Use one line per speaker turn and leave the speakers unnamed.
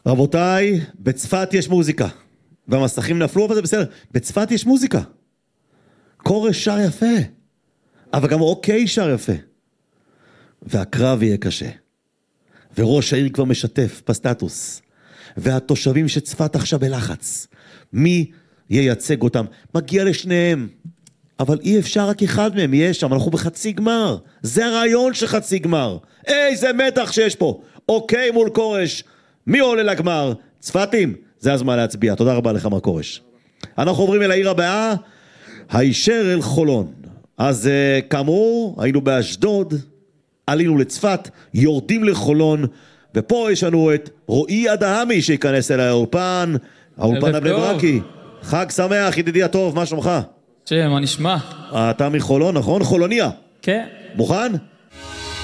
רבותיי, בצפת יש מוזיקה. והמסכים נפלו, אבל זה בסדר. בצפת יש מוזיקה. קורש שר יפה. אבל גם אוקיי שר יפה. והקרב יהיה קשה. וראש העיר כבר משתף בסטטוס. והתושבים שצפת עכשיו בלחץ. מי ייצג אותם? מגיע לשניהם. אבל אי אפשר רק אחד מהם, יש שם, אנחנו בחצי גמר. זה הרעיון של חצי גמר. איזה מתח שיש פה. אוקיי מול קורש. מי עולה לגמר? צפתים. זה הזמן להצביע. תודה רבה לך מר קורש. אנחנו עוברים אל העיר הבאה. הישר אל חולון. אז כאמור, היינו באשדוד, עלינו לצפת, יורדים לחולון, ופה יש לנו את רועי אדהמי שיכנס אל האולפן, האולפן הבני ברקי. חג שמח, ידידי הטוב, מה שלומך?
מה נשמע?
אתה מחולון, נכון? חולוניה.
כן.
מוכן?